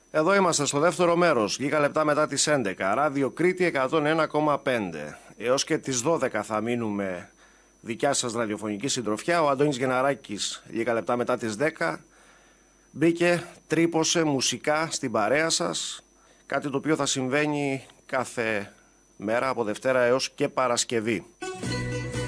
Εδώ είμαστε στο δεύτερο μέρος, λίγα λεπτά μετά τις 11, Ράδιο Κρήτη 101,5. Έως και τις 12 θα μείνουμε δικιά σας ραδιοφωνική συντροφιά. Ο Αντώνης Γεναράκης, λίγα λεπτά μετά τις 10, μπήκε, τρύπωσε μουσικά στην παρέα σας, κάτι το οποίο θα συμβαίνει κάθε μέρα από Δευτέρα έως και Παρασκευή.